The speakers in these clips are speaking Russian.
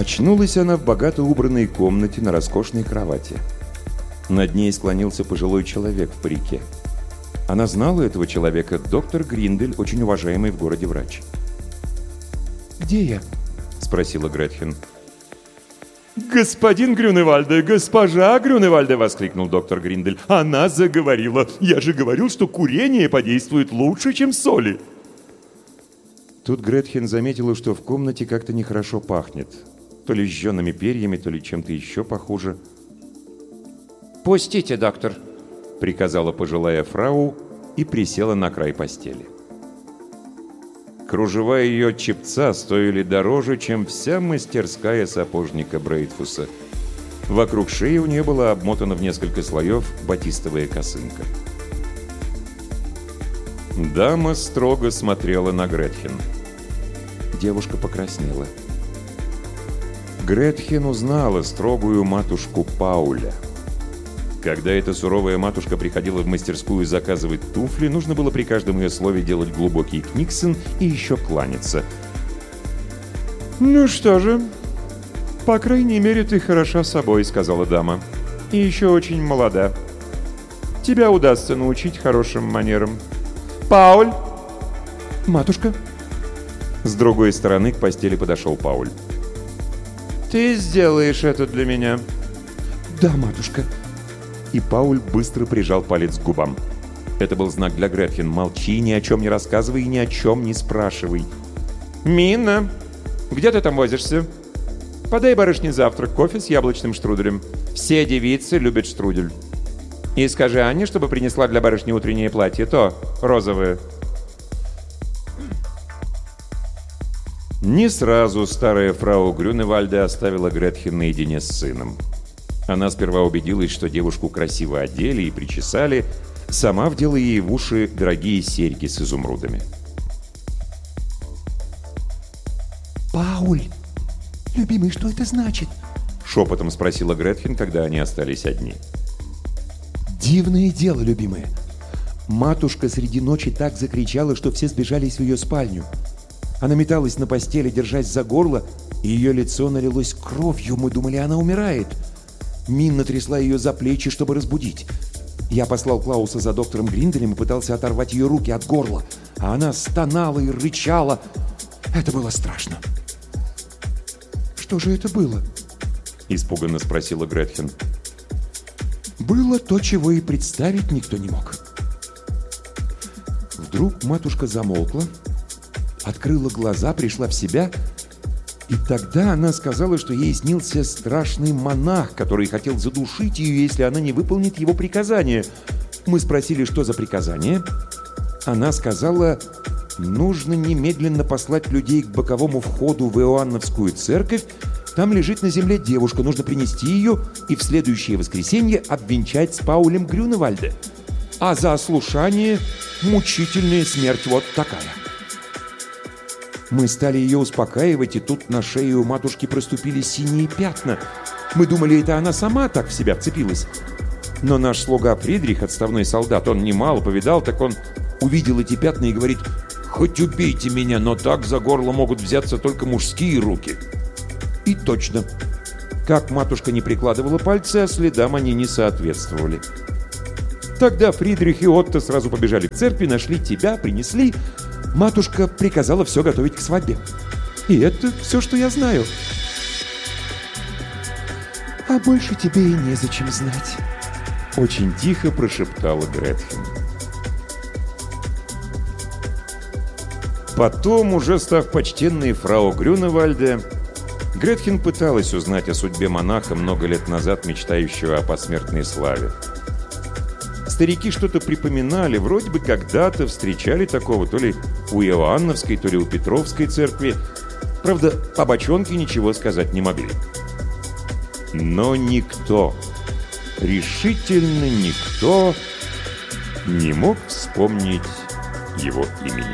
Очнулась она в богато убранной комнате на роскошной кровати. Над ней склонился пожилой человек в парике. Она знала этого человека, доктор Гриндель, очень уважаемый в городе врач. «Где я?» – спросила Гретхен. «Господин Грюневальде, госпожа Грюневальде!» – воскликнул доктор Гриндель. «Она заговорила! Я же говорил, что курение подействует лучше, чем соли!» Тут Гретхен заметила, что в комнате как-то нехорошо пахнет. То ли жжеными перьями, то ли чем-то еще похуже. «Пустите, доктор!» – приказала пожилая фрау и присела на край постели. Кружева ее чепца стоили дороже, чем вся мастерская сапожника Брейтфуса. Вокруг шеи у нее была обмотана в несколько слоев батистовая косынка. Дама строго смотрела на Гретхен. Девушка покраснела. Гретхен узнала строгую матушку Пауля. Когда эта суровая матушка приходила в мастерскую заказывать туфли, нужно было при каждом ее слове делать глубокий книксон и еще кланяться. «Ну что же, по крайней мере, ты хороша собой», — сказала дама. «И еще очень молода. Тебя удастся научить хорошим манерам. Пауль!» «Матушка?» С другой стороны к постели подошел Пауль. «Ты сделаешь это для меня?» «Да, матушка». И Пауль быстро прижал палец к губам. Это был знак для Гретхен. «Молчи, ни о чем не рассказывай и ни о чем не спрашивай». «Минна, где ты там возишься? Подай барышне завтрак, кофе с яблочным штруделем. Все девицы любят штрудель. И скажи Анне, чтобы принесла для барышни утреннее платье, то розовое». Не сразу старая фрау Грюневальде оставила Гретхен наедине с сыном. Она сперва убедилась, что девушку красиво одели и причесали, сама вдела ей в уши дорогие серьги с изумрудами. «Пауль, любимый, что это значит?» — шепотом спросила Гретхен, когда они остались одни. «Дивное дело, любимая. Матушка среди ночи так закричала, что все сбежались в ее спальню. Она металась на постели, держась за горло, и ее лицо налилось кровью. Мы думали, она умирает. Минна трясла ее за плечи, чтобы разбудить. Я послал Клауса за доктором Гринделем и пытался оторвать ее руки от горла. А она стонала и рычала. Это было страшно». «Что же это было?» — испуганно спросила Гретхен. «Было то, чего и представить никто не мог». Вдруг матушка замолкла, открыла глаза, пришла в себя, и тогда она сказала, что ей снился страшный монах, который хотел задушить ее, если она не выполнит его приказание. Мы спросили, что за приказание. Она сказала, нужно немедленно послать людей к боковому входу в Иоанновскую церковь. Там лежит на земле девушка, нужно принести ее и в следующее воскресенье обвенчать с Паулем Грюневальде. А за ослушание мучительная смерть вот такая. Мы стали ее успокаивать, и тут на шее у матушки проступили синие пятна. Мы думали, это она сама так в себя вцепилась. Но наш слуга Фридрих, отставной солдат, он немало повидал, так он увидел эти пятна и говорит: «Хоть убейте меня, но так за горло могут взяться только мужские руки». И точно. Как матушка не прикладывала пальцы, а следам они не соответствовали. Тогда Фридрих и Отто сразу побежали в церковь, нашли тебя, принесли. Матушка приказала все готовить к свадьбе. И это все, что я знаю. «А больше тебе и незачем знать», — очень тихо прошептала Гретхен. Потом, уже став почтенной фрау Грюневальде, Гретхен пыталась узнать о судьбе монаха, много лет назад мечтающего о посмертной славе. Старики что-то припоминали, вроде бы когда-то встречали такого то ли у Иоанновской, то ли у Петровской церкви. Правда, по бочонке ничего сказать не могли. Но никто, решительно никто не мог вспомнить его имени.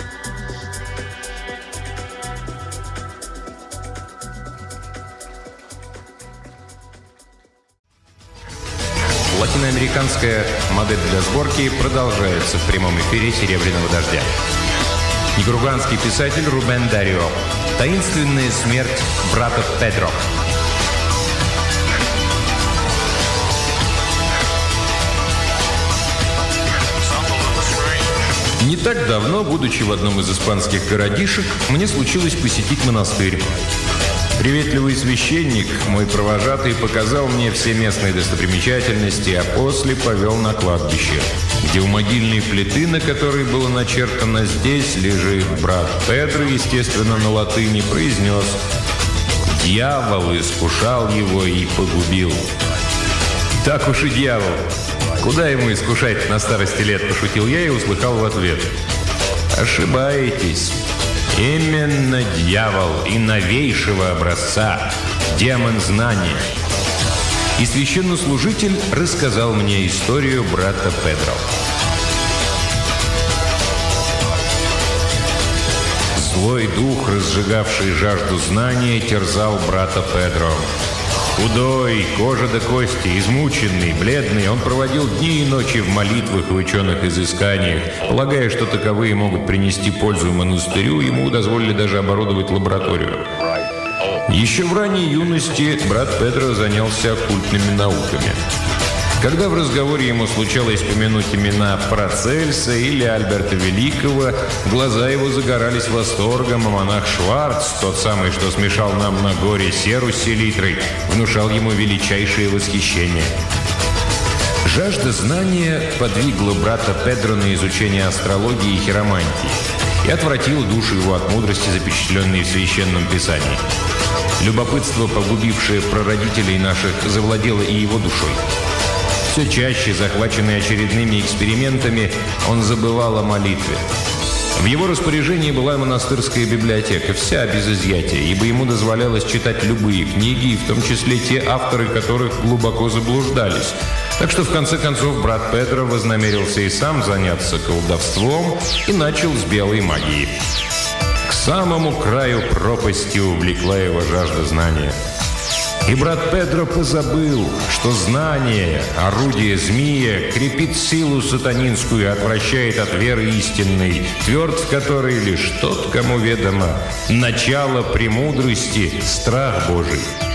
Латиноамериканская модель для сборки продолжается в прямом эфире «Серебряного дождя». Никарагуанский писатель Рубен Дарио Таинственная смерть брата Педро. Не так давно, будучи в одном из испанских городишек, мне случилось посетить монастырь. Приветливый священник, мой провожатый, показал мне все местные достопримечательности, а после повел на кладбище, где у могильной плиты, на которой было начертано «Здесь лежит брат Педро», естественно, на латыни, произнес: «Дьявол искушал его и погубил». «Так уж и дьявол. Куда ему искушать на старости лет?» – пошутил я и услыхал в ответ: «Ошибаетесь. Именно дьявол и новейшего образца, демон знания». И священнослужитель рассказал мне историю брата Педро. Злой дух, разжигавший жажду знания, терзал брата Педро. Худой, кожа до кости, измученный, бледный, он проводил дни и ночи в молитвах и ученых изысканиях. Полагая, что таковые могут принести пользу монастырю, ему дозволили даже оборудовать лабораторию. Еще в ранней юности брат Педро занялся оккультными науками. Когда в разговоре ему случалось помянуть имена Парацельса или Альберта Великого, глаза его загорались восторгом, а монах Шварц, тот самый, что смешал нам на горе серу с селитрой, внушал ему величайшее восхищение. Жажда знания подвигла брата Педро на изучение астрологии и хиромантии и отвратила душу его от мудрости, запечатленной в Священном Писании. Любопытство, погубившее прародителей наших, завладело и его душой. Все чаще, захваченный очередными экспериментами, он забывал о молитве. В его распоряжении была монастырская библиотека, вся без изъятия, ибо ему дозволялось читать любые книги, и в том числе те авторы, которых глубоко заблуждались. Так что, в конце концов, брат Педро вознамерился и сам заняться колдовством и начал с белой магии. К самому краю пропасти увлекла его жажда знания. И брат Педро позабыл, что знание, орудие змея, крепит силу сатанинскую и отвращает от веры истинной, тверд в которой лишь тот, кому ведомо начало премудрости, страх Божий.